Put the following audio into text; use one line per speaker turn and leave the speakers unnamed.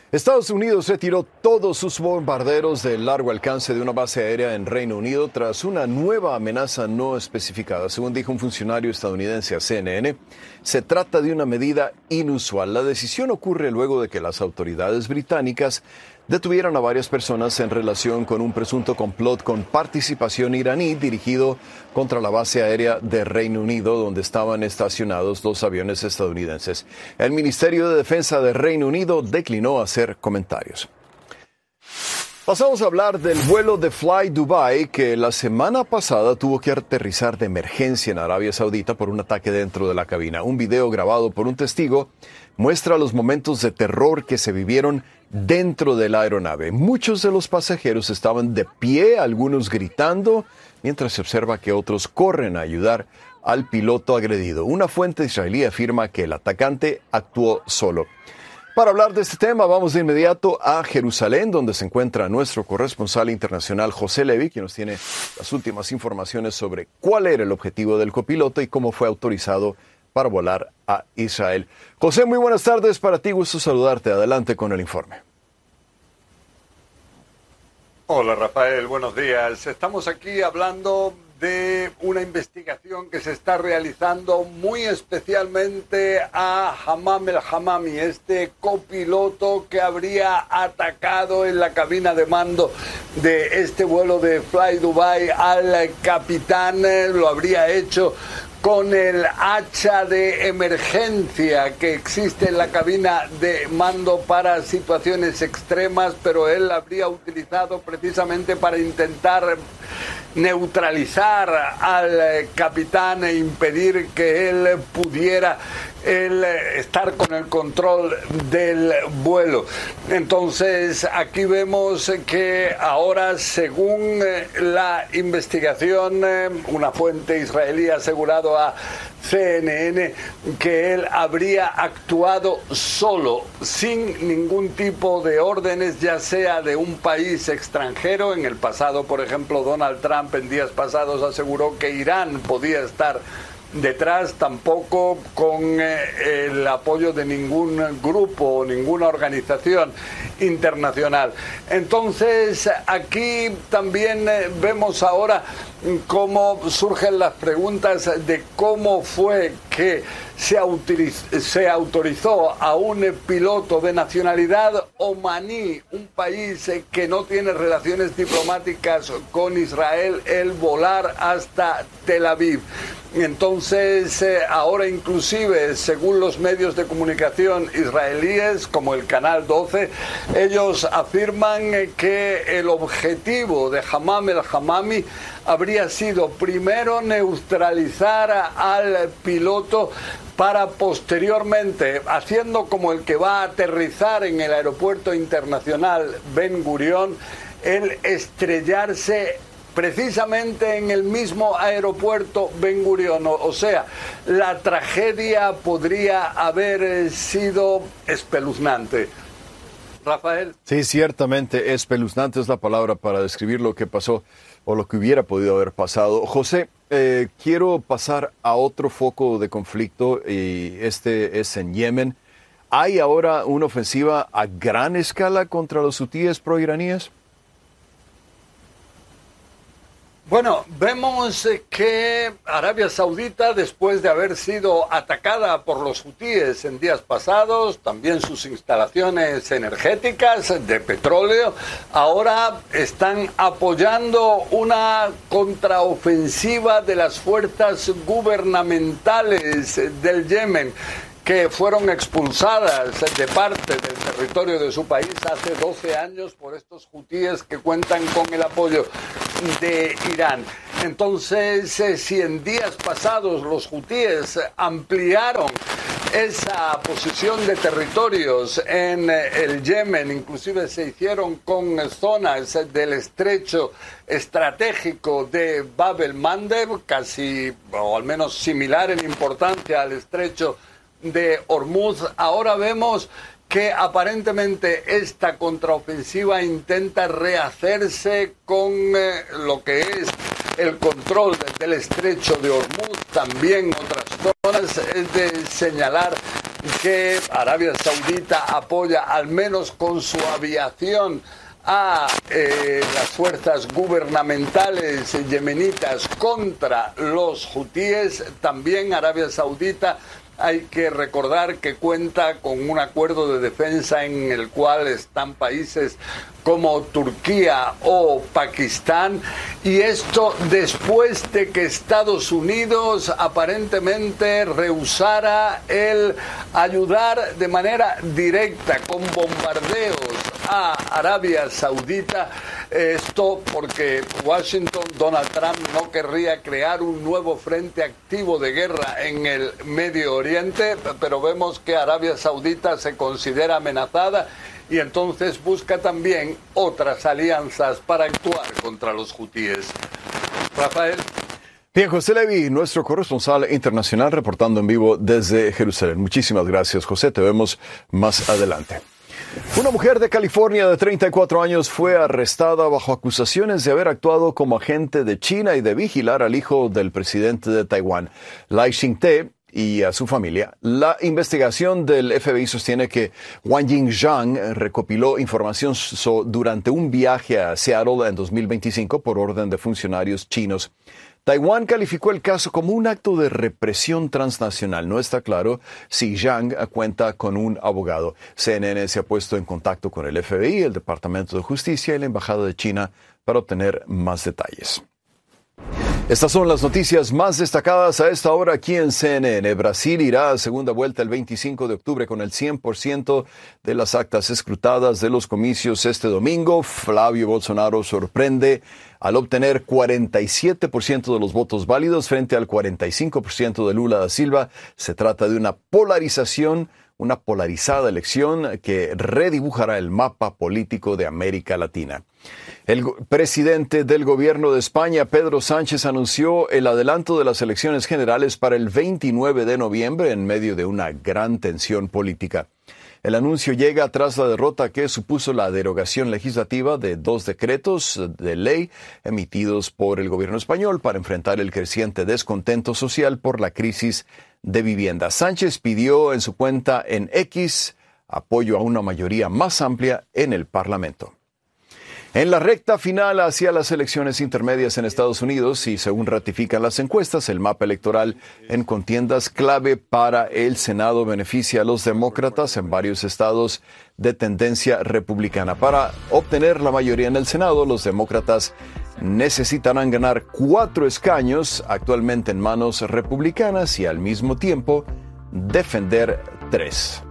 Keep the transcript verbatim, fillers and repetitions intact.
Estados Unidos retiró todos sus bombarderos de largo alcance de una base aérea en Reino Unido tras una nueva amenaza no especificada. Según dijo un funcionario estadounidense a C N N, se trata de una medida inusual. La decisión ocurre luego de que las autoridades británicas detuvieron a varias personas en relación con un presunto complot con participación iraní dirigido contra la base aérea de Reino Unido, donde estaban estacionados dos aviones estadounidenses. El Ministerio de Defensa de Reino Unido declinó hacer comentarios. Pasamos a hablar del vuelo de Fly Dubai, que la semana pasada tuvo que aterrizar de emergencia en Arabia Saudita por un ataque dentro de la cabina. Un video grabado por un testigo muestra los momentos de terror que se vivieron dentro de la aeronave. Muchos de los pasajeros estaban de pie, algunos gritando, mientras se observa que otros corren a ayudar al piloto agredido. Una fuente israelí afirma que el atacante actuó solo. Para hablar de este tema, vamos de inmediato a Jerusalén, donde se encuentra nuestro corresponsal internacional José Levi, quien nos tiene las últimas informaciones sobre cuál era el objetivo del copiloto y cómo fue autorizado para volar a Israel. José, muy buenas tardes para ti, gusto saludarte. Adelante con el informe.
Hola Rafael, buenos días. Estamos aquí hablando de una investigación que se está realizando muy especialmente a Hamam el-Hamami, este copiloto que habría atacado en la cabina de mando de este vuelo de Fly Dubai al capitán. Lo habría hecho con el hacha de emergencia que existe en la cabina de mando para situaciones extremas, pero él la habría utilizado precisamente para intentar neutralizar al capitán e impedir que él pudiera el estar con el control del vuelo. Entonces aquí vemos que ahora, según la investigación, una fuente israelí ha asegurado a C N N que él habría actuado solo, sin ningún tipo de órdenes, ya sea de un país extranjero. En el pasado, por ejemplo, Donald Trump en días pasados aseguró que Irán podía estar detrás, tampoco con eh, el apoyo de ningún grupo o ninguna organización internacional. Entonces aquí también eh, vemos ahora cómo surgen las preguntas de cómo fue que se, autoriz- se autorizó a un piloto de nacionalidad omaní, un país eh, que no tiene relaciones diplomáticas con Israel, el volar hasta Tel Aviv. Entonces, eh, ahora inclusive, según los medios de comunicación israelíes, como el Canal doce, ellos afirman eh, que el objetivo de Hamam el-Hamami habría sido primero neutralizar a, al piloto para posteriormente, haciendo como el que va a aterrizar en el aeropuerto internacional Ben Gurión, el estrellarse precisamente en el mismo aeropuerto Ben Gurión. O sea, la tragedia podría haber sido espeluznante. Rafael.
Sí, ciertamente espeluznante es la palabra para describir lo que pasó o lo que hubiera podido haber pasado. José, eh, quiero pasar a otro foco de conflicto y este es en Yemen. ¿Hay ahora una ofensiva a gran escala contra los hutíes proiraníes?
Bueno, vemos que Arabia Saudita, después de haber sido atacada por los hutíes en días pasados, también sus instalaciones energéticas de petróleo, ahora están apoyando una contraofensiva de las fuerzas gubernamentales del Yemen, que fueron expulsadas de parte del territorio de su país hace doce años por estos hutíes que cuentan con el apoyo de Irán. Entonces, eh, si en días pasados los hutíes ampliaron esa posición de territorios en eh, el Yemen, inclusive se hicieron con zonas del estrecho estratégico de Bab el-Mandeb, casi, o al menos similar en importancia al estrecho de Hormuz, ahora vemos que aparentemente esta contraofensiva intenta rehacerse con eh, lo que es el control del estrecho de Hormuz, también otras zonas. Es de señalar que Arabia Saudita apoya al menos con su aviación a eh, las fuerzas gubernamentales yemenitas contra los hutíes. También Arabia Saudita, hay que recordar que cuenta con un acuerdo de defensa en el cual están países como Turquía o Pakistán, y esto después de que Estados Unidos aparentemente rehusara el ayudar de manera directa con bombardeos a Arabia Saudita. Esto porque Washington, Donald Trump, no querría crear un nuevo frente activo de guerra en el Medio Oriente, pero vemos que Arabia Saudita se considera amenazada y entonces busca también otras alianzas para actuar contra los hutíes. Rafael.
Bien, José Levi, nuestro corresponsal internacional, reportando en vivo desde Jerusalén. Muchísimas gracias, José. Te vemos más adelante. Una mujer de California de treinta y cuatro años fue arrestada bajo acusaciones de haber actuado como agente de China y de vigilar al hijo del presidente de Taiwán, Lai Ching-te, y a su familia. La investigación del F B I sostiene que Wang Yingzhang recopiló información so- durante un viaje a Seattle en dos mil veinticinco por orden de funcionarios chinos. Taiwán calificó el caso como un acto de represión transnacional. No está claro si Zhang cuenta con un abogado. C N N se ha puesto en contacto con el F B I, el Departamento de Justicia y la Embajada de China para obtener más detalles. Estas son las noticias más destacadas a esta hora aquí en C N N. Brasil irá a segunda vuelta el veinticinco de octubre con el cien por ciento de las actas escrutadas de los comicios este domingo. Flavio Bolsonaro sorprende al obtener cuarenta y siete por ciento de los votos válidos frente al cuarenta y cinco por ciento de Lula da Silva. Se trata de una polarización, una polarizada elección que redibujará el mapa político de América Latina. El presidente del gobierno de España, Pedro Sánchez, anunció el adelanto de las elecciones generales para el veintinueve de noviembre en medio de una gran tensión política. El anuncio llega tras la derrota que supuso la derogación legislativa de dos decretos de ley emitidos por el gobierno español para enfrentar el creciente descontento social por la crisis de vivienda. Sánchez pidió en su cuenta en X apoyo a una mayoría más amplia en el Parlamento. En la recta final hacia las elecciones intermedias en Estados Unidos, y según ratifican las encuestas, el mapa electoral en contiendas clave para el Senado beneficia a los demócratas en varios estados de tendencia republicana. Para obtener la mayoría en el Senado, los demócratas necesitarán ganar cuatro escaños actualmente en manos republicanas y al mismo tiempo defender tres.